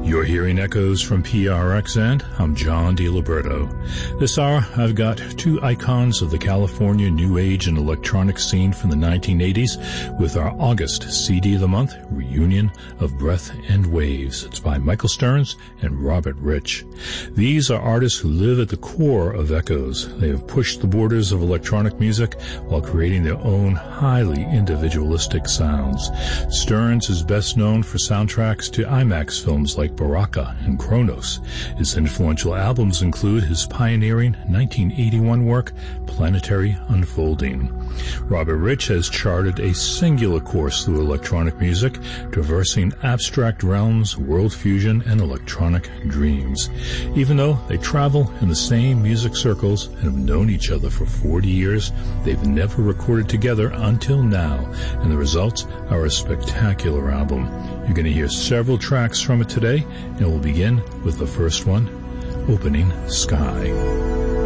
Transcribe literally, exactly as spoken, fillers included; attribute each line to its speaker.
Speaker 1: You're hearing echoes from P R X, and I'm John DiLiberto. This hour, I've got two icons of the California New Age and electronic scene from the nineteen eighties with our August C D of the Month, Reunion of Breath and Waves. It's by Michael Stearns and Robert Rich. These are artists who live at the core of echoes. They have pushed the borders of electronic music while creating their own highly individualistic sounds. Stearns is best known for soundtracks to IMAX films like Baraka and Kronos. His influential albums include his pioneering nineteen eighty-one work, Planetary Unfolding. Robert Rich has charted a singular course through electronic music, traversing abstract realms, world fusion, and electronic dreams. Even though they travel in the same music circles and have known each other for forty years, they've never recorded together until now, and the results are a spectacular album. You're going to hear several tracks from it today, and we'll begin with the first one, Opening Sky.